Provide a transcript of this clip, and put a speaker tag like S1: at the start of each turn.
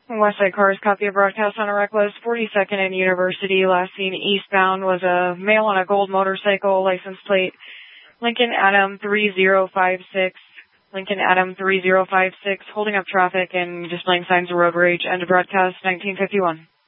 S1: Westside Cars, copy of broadcast on a reckless 42nd and University. Last seen eastbound was a male on a gold motorcycle, license plate Lincoln Adam 3056. Lincoln Adam 3056, holding up traffic and displaying signs of road rage. End of broadcast 1951.